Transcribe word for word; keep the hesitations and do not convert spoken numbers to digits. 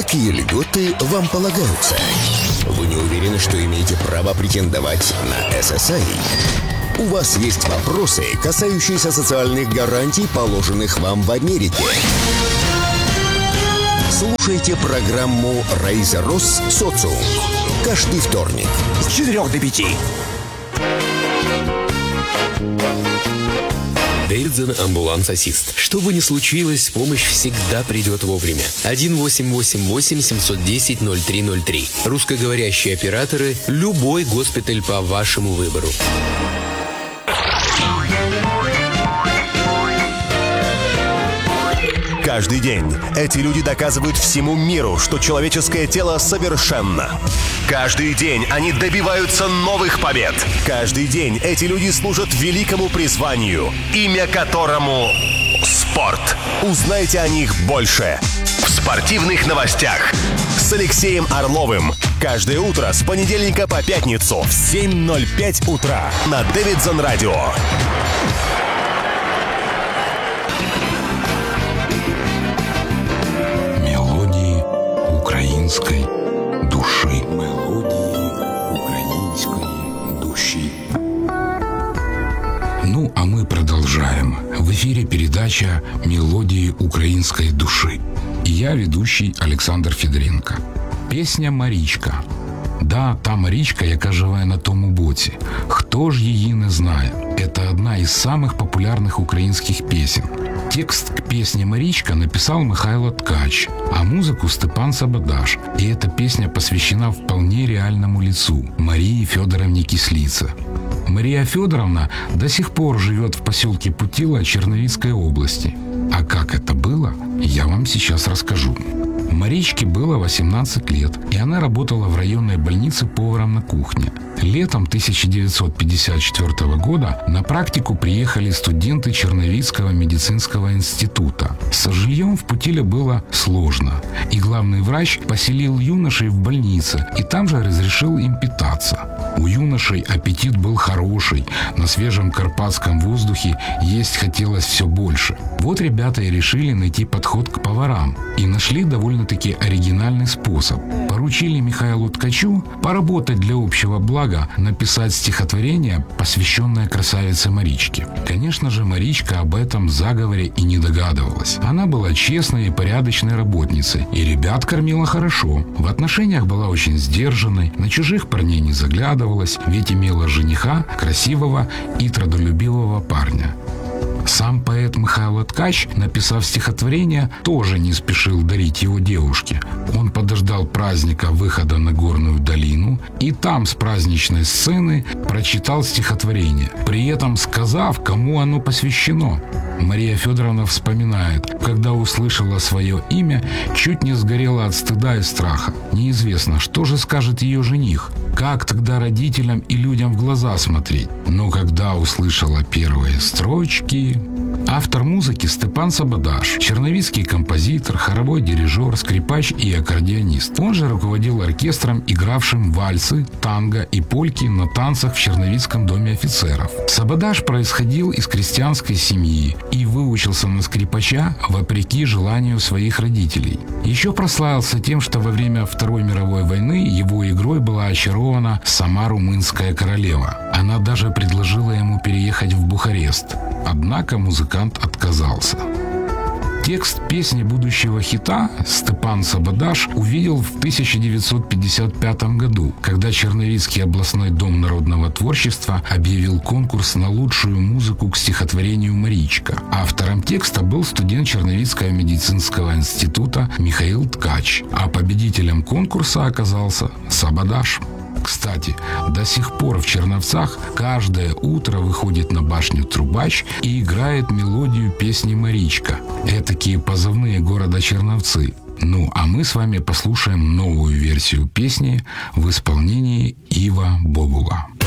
Какие льготы вам полагаются? Вы не уверены, что имеете право претендовать на эс эс ай? У вас есть вопросы, касающиеся социальных гарантий, положенных вам в Америке? Слушайте программу «Райза Рос. Социум» каждый вторник с четырёх до пяти. Дэвидсон Амбуланс-Ассист. Что бы ни случилось, помощь всегда придет вовремя. один восемь восемь восемь семь один ноль ноль три ноль три. Русскоговорящие операторы. Любой госпиталь по вашему выбору. Каждый день эти люди доказывают всему миру, что человеческое тело совершенно. Каждый день они добиваются новых побед. Каждый день эти люди служат великому призванию, имя которому спорт. Узнайте о них больше в спортивных новостях с Алексеем Орловым. Каждое утро с понедельника по пятницу в семь ноль пять утра на Дэвидсон Радио. Украинской души. Мелодии украинской души. Ну, а мы продолжаем. В эфире передача «Мелодии украинской души». И я ведущий Олександр Федоренко. Песня «Марічка». Да, та Марічка, яка живе на тому боці. Хто ж її не знає? Это одна из самых популярных украинских песен. Текст к песне «Марічка» написал Михайло Ткач, а музыку Степан Сабадаш. И эта песня посвящена вполне реальному лицу – Марии Федоровне Кислице. Мария Федоровна до сих пор живет в поселке Путила Черновицкой области. А как это было, я вам сейчас расскажу. Маричке было восемнадцать лет, и она работала в районной больнице поваром на кухне. Летом тысяча девятьсот пятьдесят четвёртого года на практику приехали студенты Черновицкого медицинского института. С жильем в Путиле было сложно, и главный врач поселил юношей в больнице и там же разрешил им питаться. У юношей аппетит был хороший, на свежем карпатском воздухе есть хотелось все больше. Вот ребята и решили найти подход к поварам, и нашли довольно-таки оригинальный способ. Поручили Михаилу Ткачу поработать для общего блага, написать стихотворение, посвященное красавице Маричке. Конечно же, Маричка об этом заговоре и не догадывалась. Она была честной и порядочной работницей, и ребят кормила хорошо. В отношениях была очень сдержанной, на чужих парней не заглядывалась, ведь имела жениха, красивого и трудолюбивого парня. Сам поэт Михайло Ткач, написав стихотворение, тоже не спешил дарить его девушке. Он подождал праздника выхода на горную долину и там с праздничной сцены прочитал стихотворение, при этом сказав, кому оно посвящено. Мария Федоровна вспоминает, когда услышала свое имя, чуть не сгорела от стыда и страха. Неизвестно, что же скажет ее жених, как тогда родителям и людям в глаза смотреть. Но когда услышала первые строчки... Автор музыки Степан Сабадаш, черновицкий композитор, хоровой дирижер, скрипач и аккордеонист. Он же руководил оркестром, игравшим вальсы, танго и польки на танцах в Черновицком доме офицеров. Сабадаш происходил из крестьянской семьи и выучился на скрипача вопреки желанию своих родителей. Еще прославился тем, что во время Второй мировой войны его игрой была очарована сама румынская королева. Она даже предложила ему переехать в Бухарест. Однако музыкант отказался. Текст песни будущего хита Степан Сабадаш увидел в тысяча девятьсот пятьдесят пятом году, когда Черновицкий областной дом народного творчества объявил конкурс на лучшую музыку к стихотворению «Маричка». Автором текста был студент Черновицкого медицинского института Михаил Ткач, а победителем конкурса оказался Сабадаш. Кстати, до сих пор в Черновцах каждое утро выходит на башню трубач и играет мелодию песни «Маричка». Этакие позывные города Черновцы. Ну, а мы с вами послушаем новую версию песни в исполнении Ива Бобула.